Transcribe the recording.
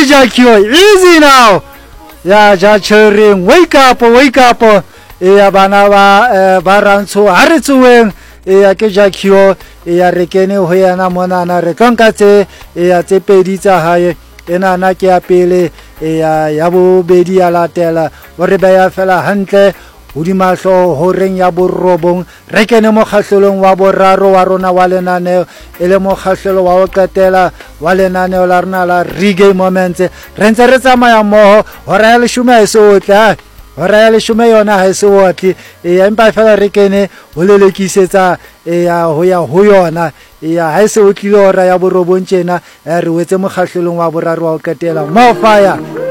Jackie, easy now. Yeah, Jachering, wake up. Ya bana ba rantsho ha re tsoeng ya ke Jackie ya re kene ho yana monana re tlonka tse ya tse pedi tsa hae ena na ke ya pele ya bobedi ya latela o re ba ya fela hantle hodimahlo ho reng ya borobong re kene mo kgahlelong wa boraro wa rona wa lenaneo ele mo kgahlelo wa ho qetela wa lenaneo la rena la reggae moments re ntse re tsamaya mmoho hora ya 10 e so tla hora ya 10 yona ha e so otle empa fela re kene ho lelekisetsa ho ya ho yona ha e se o tlile hora ya borobong tjena re wetse mo kgahlelong wa boraro wa ho qetela mo fire